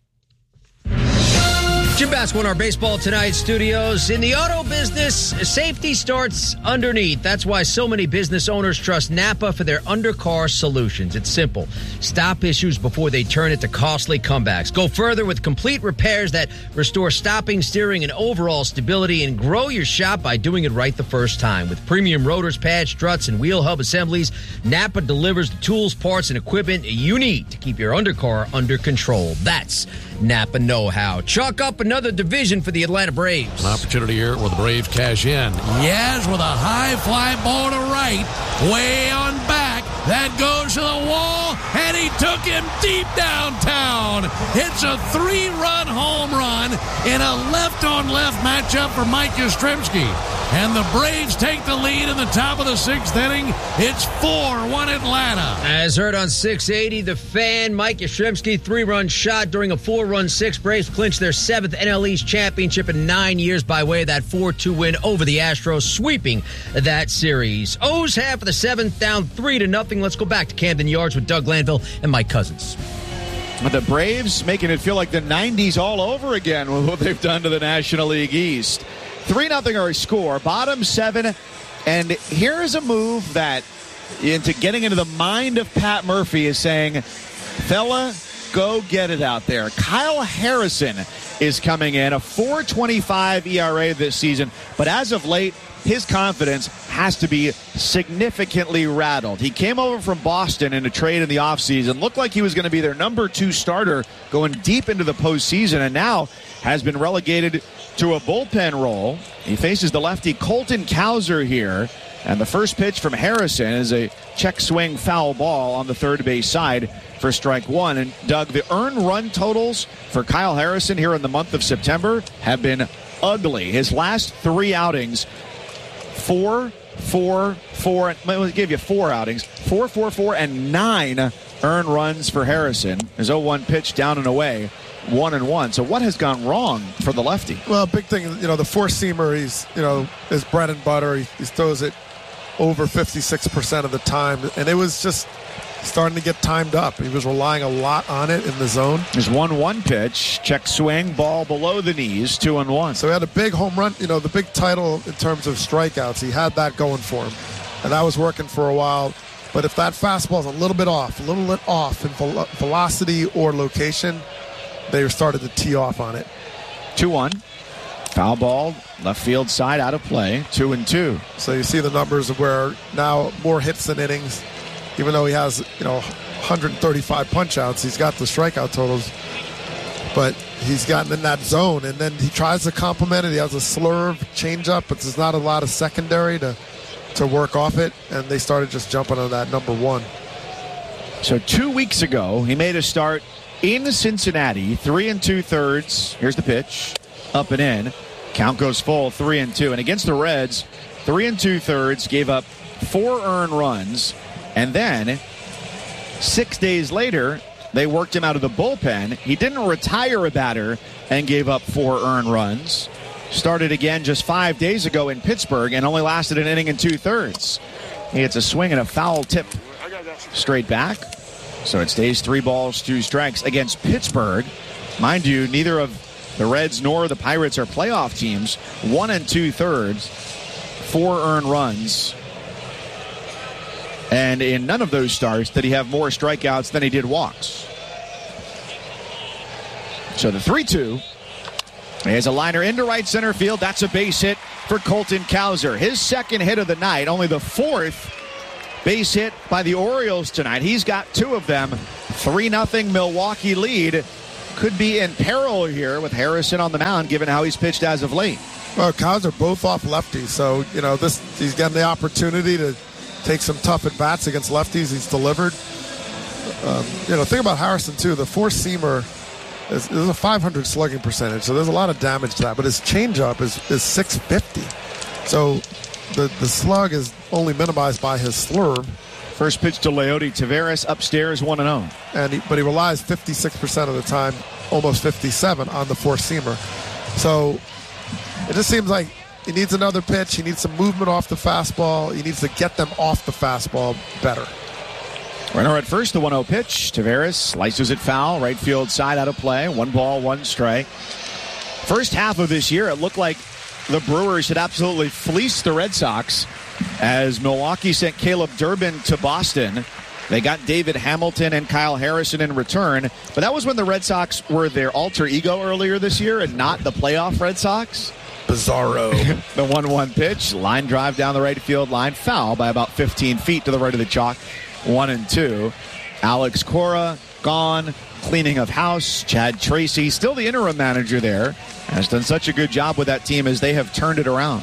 Jim Bass won our Baseball Tonight studios. In the auto business, safety starts underneath. That's why so many business owners trust Napa for their undercar solutions. It's simple. Stop issues before they turn into costly comebacks. Go further with complete repairs that restore stopping, steering, and overall stability, and grow your shop by doing it right the first time. With premium rotors, pads, struts, and wheel hub assemblies, Napa delivers the tools, parts, and equipment you need to keep your undercar under control. That's Napa know-how. Chalk up another division for the Atlanta Braves. An opportunity here where the Braves cash in. Yes, with a high fly ball to right, way on back. That goes to the wall, and he took him deep downtown. It's a three-run home run in a left-on-left matchup for Mike Yastrzemski. And the Braves take the lead in the top of the sixth inning. It's four one Atlanta. As heard on six eighty, The Fan, Mike Yastrzemski, three-run shot during a four-run six. Braves clinched their seventh N L East championship in nine years by way of that four two win over the Astros, sweeping that series. O's half of the seventh, down three to nothing. Let's go back to Camden Yards with Doug Glanville and Mike Cousins. The Braves making it feel like the nineties all over again with what they've done to the National League East. three nothing our score, bottom seven, and here is a move that, into getting into the mind of Pat Murphy, is saying, fella, go get it out there. Kyle Harrison is coming in, a four twenty-five E R A this season, but as of late, his confidence has to be significantly rattled. He came over from Boston in a trade in the offseason, looked like he was going to be their number two starter going deep into the postseason, and now has been relegated to a bullpen role. He faces the lefty Colton Cowser here, and the first pitch from Harrison is a check swing foul ball on the third base side for strike one. And Doug, the earned run totals for Kyle Harrison here in the month of September have been ugly. His last three outings, four, four, four, I'll give you four outings, four, four, four, and nine earned runs for Harrison. His oh one pitch down and away, one and one. So what has gone wrong for the lefty? Well, big thing, you know, the four-seamer, he's, you know, his bread and butter. He, he throws it over fifty-six percent of the time, and it was just starting to get timed up. He was relying a lot on it in the zone. His one one pitch, check swing, ball below the knees, two and one. So he had a big home run, you know, the big title in terms of strikeouts. He had that going for him, and that was working for a while. But if that fastball's a little bit off, a little bit off in vel- velocity or location, they started to tee off on it. two one. Foul ball, left field side, out of play, two and two. So you see the numbers of where now more hits than innings. Even though he has, you know, one hundred thirty-five punch-outs, he's got the strikeout totals. But he's gotten in that zone, and then he tries to complement it. He has a slurve, changeup, but there's not a lot of secondary to to work off it, and they started just jumping on that number one. So two weeks ago, he made a start in Cincinnati, three and two-thirds. Here's the pitch, up and in. Count goes full, three and two. And against the Reds, three and two-thirds, gave up four earned runs. And then, six days later, they worked him out of the bullpen. He didn't retire a batter and gave up four earned runs. Started again just five days ago in Pittsburgh and only lasted an inning and two-thirds. He hits a swing and a foul tip straight back. So it stays three balls, two strikes against Pittsburgh. Mind you, neither of the Reds nor the Pirates are playoff teams. One and two-thirds, four earned runs. And in none of those starts did he have more strikeouts than he did walks. So the three two. He has a liner into right center field. That's a base hit for Colton Cowser. His second hit of the night, only the fourth base hit by the Orioles tonight. He's got two of them. three nothing Milwaukee lead. Could be in peril here with Harrison on the mound, given how he's pitched as of late. Well, Cows are both off lefties, so, you know, this he's getting the opportunity to take some tough at-bats against lefties. He's delivered. Um, you know, think about Harrison, too. The four-seamer is, is a five hundred slugging percentage, so there's a lot of damage to that. But his changeup is, is six fifty. So the, the slug is only minimized by his slurve. First pitch to Leody Taveras upstairs, one and oh. And he, but he relies fifty-six percent of the time, almost fifty-seven, on the four-seamer. So it just seems like he needs another pitch. He needs some movement off the fastball. He needs to get them off the fastball better. Runner at first, the one oh pitch. Taveras slices it foul, right field side out of play. One ball, one strike. First half of this year, it looked like the Brewers had absolutely fleeced the Red Sox as Milwaukee sent Caleb Durbin to Boston. They got David Hamilton and Kyle Harrison in return. But that was when the Red Sox were their alter ego earlier this year and not the playoff Red Sox. Bizarro. The one one pitch, line drive down the right field line, foul by about fifteen feet to the right of the chalk. One and two. Alex Cora gone, cleaning of house. Chad Tracy, still the interim manager there, has done such a good job with that team as they have turned it around.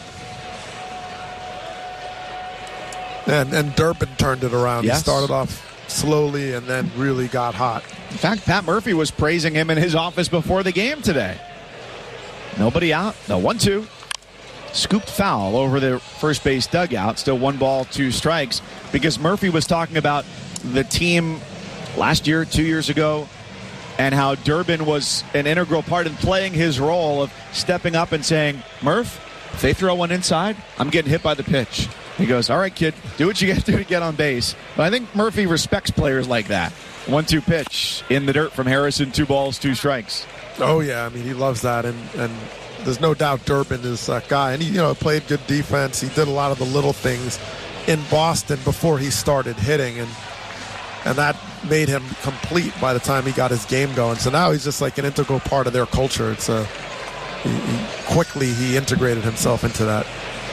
And, and Durbin turned it around. Yes. He started off slowly and then really got hot. In fact, Pat Murphy was praising him in his office before the game today. Nobody out. The one two. Scooped foul over the first base dugout. Still one ball, two strikes. Because Murphy was talking about the team last year, two years ago, and how Durbin was an integral part in playing his role of stepping up and saying, Murph, if they throw one inside, I'm getting hit by the pitch. He goes, all right, kid, do what you got to do to get on base. But I think Murphy respects players like that. one two pitch in the dirt from Harrison, two balls, two strikes. Oh, yeah, I mean, he loves that, and, and there's no doubt Durbin is that guy. And he, you know, played good defense. He did a lot of the little things in Boston before he started hitting, and and that made him complete by the time he got his game going. So now he's just like an integral part of their culture. It's a he, he, quickly he integrated himself into that.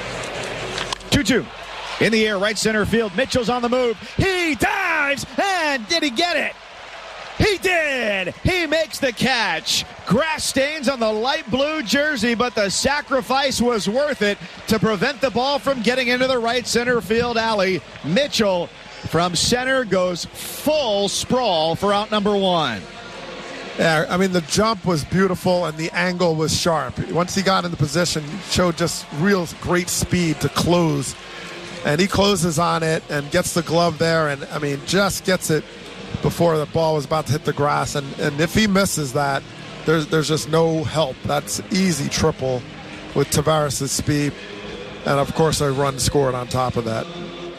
two two. In the air, right center field. Mitchell's on the move. He dives, and did he get it? He did. He makes the catch. Grass stains on the light blue jersey, but the sacrifice was worth it to prevent the ball from getting into the right center field alley. Mitchell from center goes full sprawl for out number one. Yeah, I mean, the jump was beautiful and the angle was sharp. Once he got in the position, he showed just real great speed to close. And he closes on it and gets the glove there, and, I mean, just gets it before the ball was about to hit the grass. And, and if he misses that, there's, there's just no help. That's easy triple with Taveras' speed. And, of course, a run scored on top of that.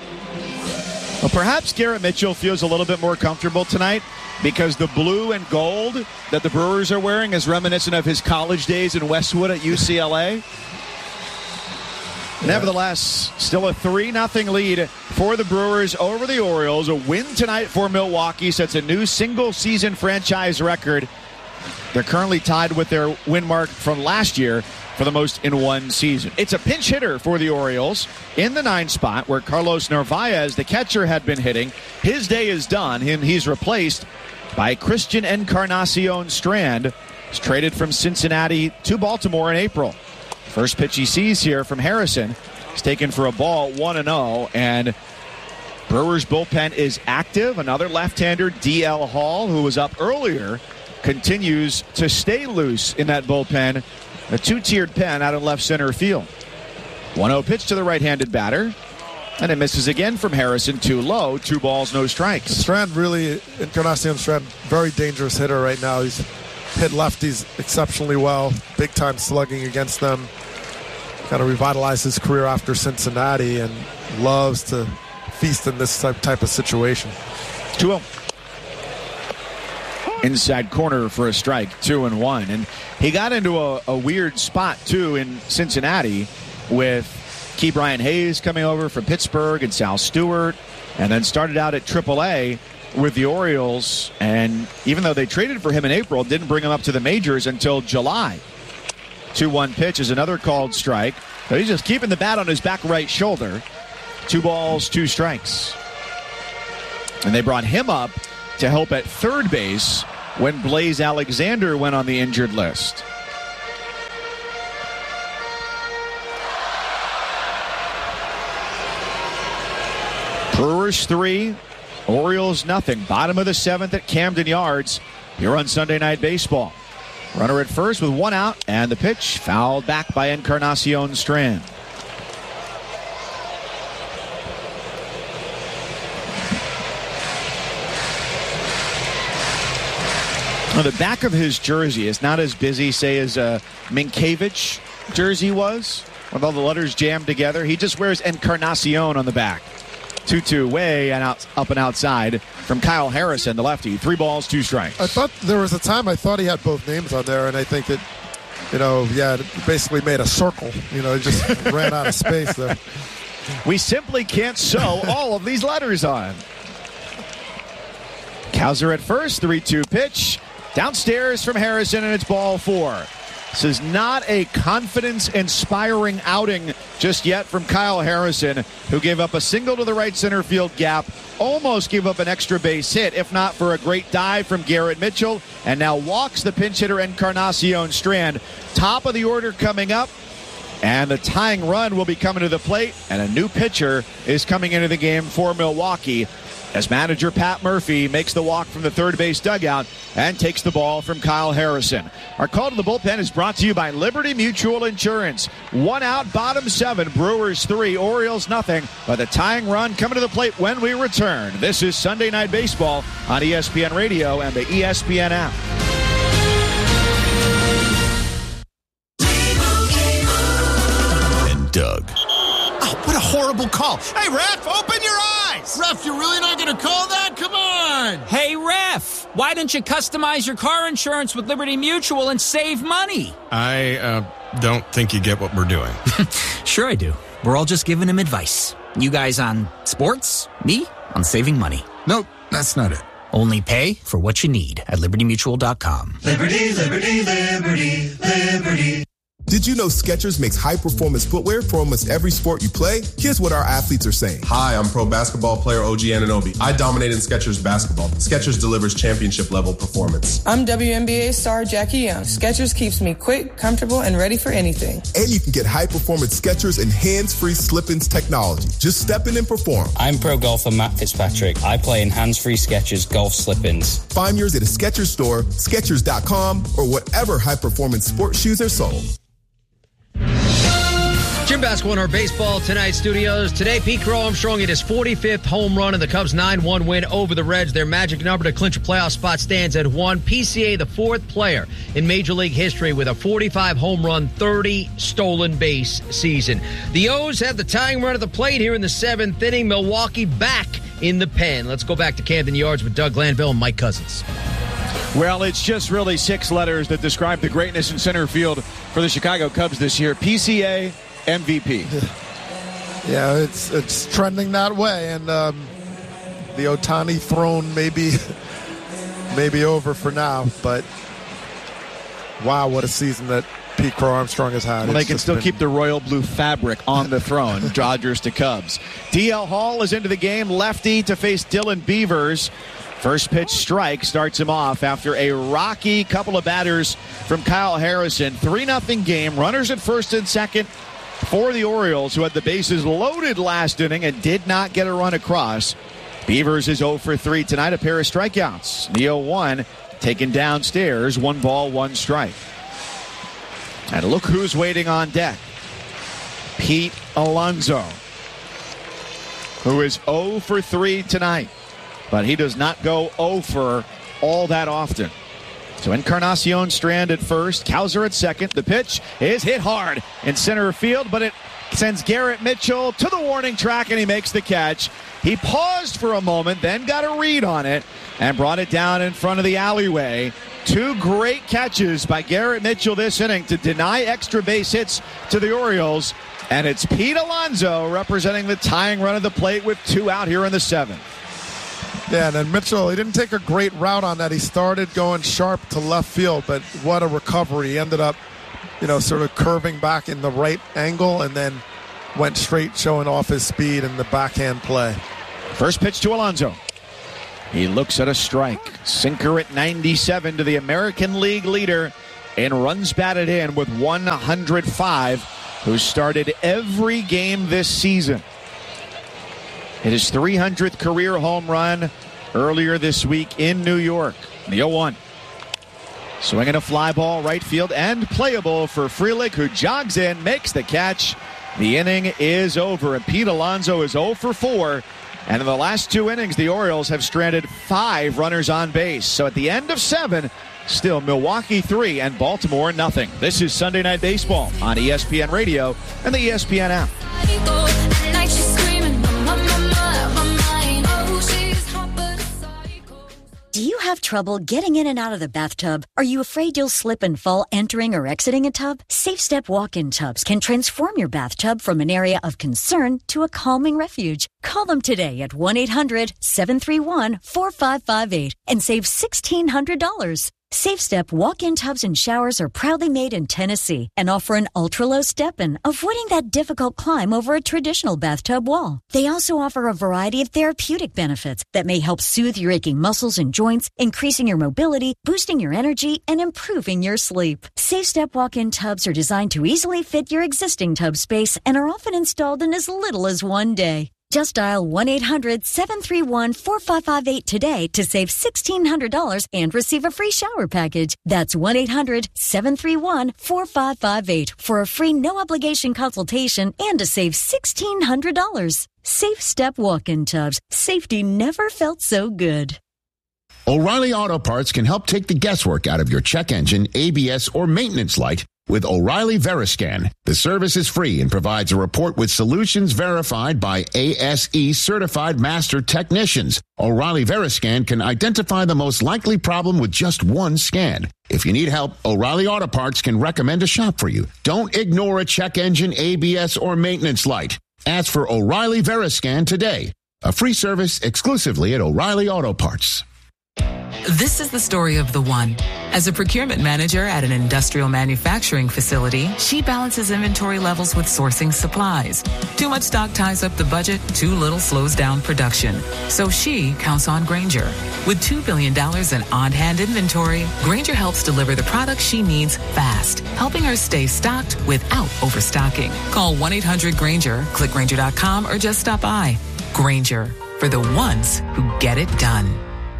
Well, perhaps Garrett Mitchell feels a little bit more comfortable tonight because the blue and gold that the Brewers are wearing is reminiscent of his college days in Westwood at U C L A. Yeah. Nevertheless, still a three nothing lead for the Brewers over the Orioles. A win tonight for Milwaukee sets a new single-season franchise record. They're currently tied with their win mark from last year for the most in one season. It's a pinch hitter for the Orioles in the ninth spot where Carlos Narvaez, the catcher, had been hitting. His day is done, and he's replaced by Christian Encarnacion Strand. He's traded from Cincinnati to Baltimore in April. First pitch he sees here from Harrison. He's taken for a ball, one and oh, and Brewers bullpen is active. Another left-hander, D L Hall, who was up earlier, continues to stay loose in that bullpen. A two-tiered pen out in left center field. one oh pitch to the right-handed batter. And it misses again from Harrison. Too low. Two balls, no strikes. Strand really, Encarnacion Strand, very dangerous hitter right now. He's hit lefties exceptionally well. Big-time slugging against them. Kind of revitalized his career after Cincinnati and loves to feast in this type, type of situation. two oh. inside corner for a strike, two and one. And he got into a, a weird spot, too, in Cincinnati with Key Brian Hayes coming over from Pittsburgh and Sal Stewart, and then started out at triple A with the Orioles. And even though they traded for him in April, didn't bring him up to the majors until July. two one pitch is another called strike. So he's just keeping the bat on his back right shoulder. Two balls, two strikes. And they brought him up to help at third base when Blaze Alexander went on the injured list. Brewers three, Orioles nothing. Bottom of the seventh at Camden Yards here on Sunday Night Baseball. Runner at first with one out, and the pitch fouled back by Encarnacion Strand. Now, the back of his jersey is not as busy, say, as a Minkiewicz jersey was, with all the letters jammed together. He just wears Encarnacion on the back. two two way and out, up and outside from Kyle Harrison, the lefty. Three balls, two strikes. I thought there was a time I thought he had both names on there, and I think that, you know, yeah, it basically made a circle. You know, it just ran out of space there. We simply can't sew all of these letters on. Cowser at first, three two pitch. Downstairs from Harrison, and it's ball four. This is not a confidence-inspiring outing just yet from Kyle Harrison, who gave up a single to the right center field gap, almost gave up an extra base hit, if not for a great dive from Garrett Mitchell, and now walks the pinch hitter Encarnacion Strand. Top of the order coming up, and the tying run will be coming to the plate, and a new pitcher is coming into the game for Milwaukee, as manager Pat Murphy makes the walk from the third base dugout and takes the ball from Kyle Harrison. Our call to the bullpen is brought to you by Liberty Mutual Insurance. One out, bottom seven, Brewers three, Orioles nothing, but the tying run coming to the plate when we return. This is Sunday Night Baseball on E S P N Radio and the E S P N app. And Doug. Oh, what a horrible call. Hey, ref, open your eyes. Ref, you're really not going to call that? Come on. Hey, ref, why don't you customize your car insurance with Liberty Mutual and save money? I uh, don't think you get what we're doing. Sure I do. We're all just giving him advice. You guys on sports, me on saving money. Nope, that's not it. Only pay for what you need at liberty mutual dot com. Liberty, liberty, liberty, liberty. Did you know Skechers makes high-performance footwear for almost every sport you play? Here's what our athletes are saying. Hi, I'm pro basketball player O G Anunoby. I dominate in Skechers basketball. Skechers delivers championship-level performance. I'm W N B A star Jackie Young. Skechers keeps me quick, comfortable, and ready for anything. And you can get high-performance Skechers and hands-free slip-ins technology. Just step in and perform. I'm pro golfer Matt Fitzpatrick. I play in hands-free Skechers golf slip-ins. Find yours at a Skechers store, Skechers dot com, or whatever high-performance sports shoes are sold. Jim Basketball in our Baseball Tonight studios. Today, Pete Crow Armstrong hit his forty-fifth home run in the Cubs' nine one win over the Reds. Their magic number to clinch a playoff spot stands at one. P C A, the fourth player in Major League history with a forty-five home run, thirty stolen base season. The O's have the tying run at the plate here in the seventh inning. Milwaukee back in the pen. Let's go back to Camden Yards with Doug Glanville and Mike Cousins. Well, it's just really six letters that describe the greatness in center field for the Chicago Cubs this year. P C A, M V P. Yeah, it's it's trending that way, and um, the Ohtani throne may be, may be over for now, but wow, what a season that Pete Crow Armstrong has had. Well, it's they can still been... keep the royal blue fabric on the throne. Dodgers to Cubs. D L Hall is into the game, lefty to face Dylan Beavers. First pitch strike starts him off after a rocky couple of batters from Kyle Harrison. three nothing game. Runners at first and second for the Orioles, who had the bases loaded last inning and did not get a run across. Beavers is oh for three tonight, a pair of strikeouts. The oh one taken downstairs, one ball, one strike. And look who's waiting on deck. Pete Alonso, who is oh for three tonight. But he does not go oh for all that often. So Encarnacion Strand at first, Cowser at second. The pitch is hit hard in center field, but it sends Garrett Mitchell to the warning track, and he makes the catch. He paused for a moment, then got a read on it, and brought it down in front of the alleyway. Two great catches by Garrett Mitchell this inning to deny extra base hits to the Orioles. And it's Pete Alonso representing the tying run of the plate with two out here in the seventh. Yeah, and then Mitchell, he didn't take a great route on that. He started going sharp to left field, but what a recovery. He ended up, you know, sort of curving back in the right angle and then went straight, showing off his speed in the backhand play. First pitch to Alonso. He looks at a strike. Sinker at ninety-seven to the American League leader in runs batted in with one hundred five, who started every game this season. Hit his three hundredth career home run earlier this week in New York. The oh one. Swinging a fly ball right field and playable for Frelick, who jogs in, makes the catch. The inning is over, and Pete Alonso is oh for four. And in the last two innings, the Orioles have stranded five runners on base. So at the end of seven, still Milwaukee three and Baltimore nothing. This is Sunday Night Baseball on E S P N Radio and the E S P N app. Do you have trouble getting in and out of the bathtub? Are you afraid you'll slip and fall entering or exiting a tub? SafeStep walk-in tubs can transform your bathtub from an area of concern to a calming refuge. Call them today at one eight hundred seven three one four five five eight and save sixteen hundred dollars. SafeStep walk-in tubs and showers are proudly made in Tennessee and offer an ultra-low step-in, avoiding that difficult climb over a traditional bathtub wall. They also offer a variety of therapeutic benefits that may help soothe your aching muscles and joints, increasing your mobility, boosting your energy, and improving your sleep. SafeStep walk-in tubs are designed to easily fit your existing tub space and are often installed in as little as one day. Just dial one eight hundred seven three one four five five eight today to save sixteen hundred dollars and receive a free shower package. That's one eight hundred seven three one four five five eight for a free no-obligation consultation and to save sixteen hundred dollars. Safe Step walk-in tubs. Safety never felt so good. O'Reilly Auto Parts can help take the guesswork out of your check engine, A B S, or maintenance light with O'Reilly Veriscan. The service is free and provides a report with solutions verified by A S E certified master technicians. O'Reilly Veriscan can identify the most likely problem with just one scan. If you need help, O'Reilly Auto Parts can recommend a shop for you. Don't ignore a check engine, A B S, or maintenance light. Ask for O'Reilly Veriscan today. A free service exclusively at O'Reilly Auto Parts. This is the story of the one. As a procurement manager at an industrial manufacturing facility, she balances inventory levels with sourcing supplies. Too much stock ties up the budget, too little slows down production. So she counts on Grainger. With two billion dollars in on-hand inventory, Grainger helps deliver the products she needs fast, helping her stay stocked without overstocking. Call one eight hundred Grainger, click Grainger dot com, or just stop by. Grainger, for the ones who get it done.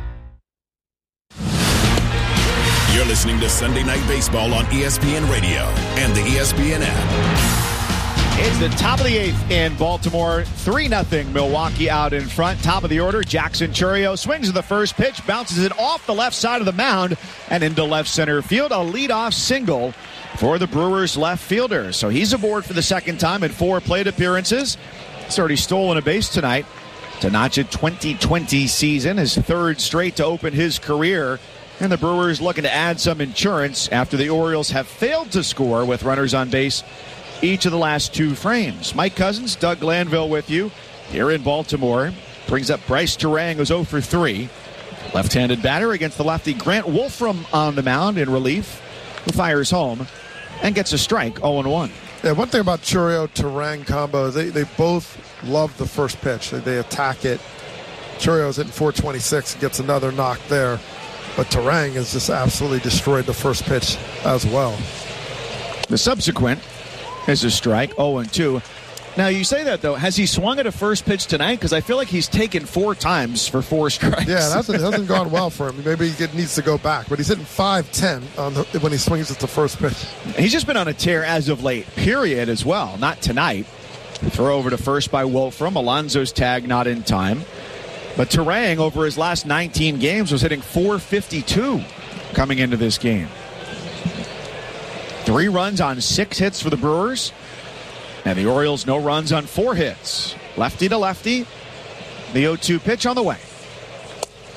You're listening to Sunday Night Baseball on E S P N Radio and the E S P N app. It's the top of the eighth in Baltimore. three nothing Milwaukee out in front. Top of the order, Jackson Chourio swings at the first pitch, bounces it off the left side of the mound and into left center field. A leadoff single for the Brewers left fielder. So he's aboard for the second time in four plate appearances. He's already stolen a base tonight to notch a twenty twenty season, his third straight to open his career. And the Brewers looking to add some insurance after the Orioles have failed to score with runners on base each of the last two frames. Mike Cousins, Doug Glanville with you here in Baltimore. Brings up Bryce Turang, who's oh for three. Left-handed batter against the lefty Grant Wolfram on the mound in relief, who fires home and gets a strike, oh and one. Yeah, one thing about Chourio-Turang combo, they, they both love the first pitch. They, they attack it. Chourio's hitting four twenty-six, gets another knock there. But Turang has just absolutely destroyed the first pitch as well. The subsequent is a strike, oh and two. Now, you say that, though. Has he swung at a first pitch tonight? Because I feel like he's taken four times for four strikes. Yeah, it hasn't, it hasn't gone well for him. Maybe he needs to go back. But he's hitting five ten on the, when he swings at the first pitch. He's just been on a tear as of late, period, as well. Not tonight. Throw over to first by Wolfram. Alonso's tag not in time. But Turang, over his last nineteen games, was hitting four fifty-two coming into this game. Three runs on six hits for the Brewers. And the Orioles, no runs on four hits. Lefty to lefty. The oh two pitch on the way.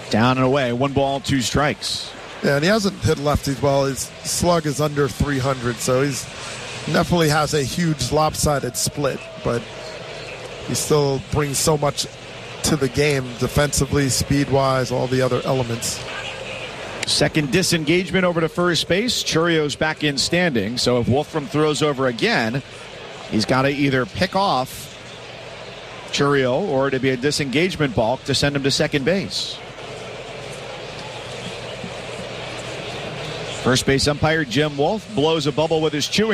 Down and away, one ball, two strikes. Yeah, and he hasn't hit lefties well. His slug is under three hundred, so he's definitely has a huge lopsided split, but he still brings so much to the game defensively, speed-wise, all the other elements. Second disengagement over to first base. Churio's back in standing, so if Wolfram throws over again, he's got to either pick off Churio or to be a disengagement balk to send him to second base. First base umpire Jim Wolf blows a bubble with his chewing